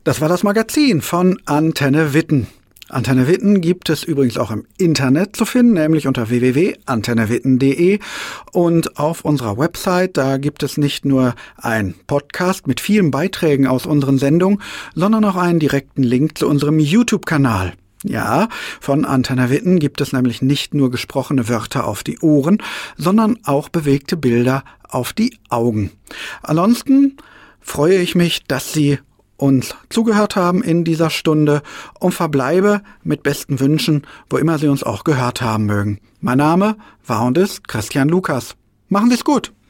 Das war das Magazin von Antenne Witten. Antenne Witten gibt es übrigens auch im Internet zu finden, nämlich unter www.antennewitten.de. Und auf unserer Website, da gibt es nicht nur ein Podcast mit vielen Beiträgen aus unseren Sendungen, sondern auch einen direkten Link zu unserem YouTube-Kanal. Ja, von Antenne Witten gibt es nämlich nicht nur gesprochene Wörter auf die Ohren, sondern auch bewegte Bilder auf die Augen. Ansonsten freue ich mich, dass Sie uns zugehört haben in dieser Stunde und verbleibe mit besten Wünschen, wo immer Sie uns auch gehört haben mögen. Mein Name war und ist Christian Lukas. Machen Sie es gut!